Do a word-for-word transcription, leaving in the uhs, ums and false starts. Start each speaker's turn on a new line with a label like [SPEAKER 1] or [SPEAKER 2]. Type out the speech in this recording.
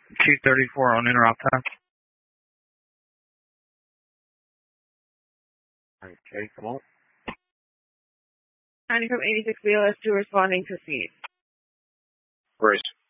[SPEAKER 1] two thirty-four on interrupt time.
[SPEAKER 2] Okay, come on.
[SPEAKER 3] ninety from eighty-six B L S two responding to feed.
[SPEAKER 2] Brace.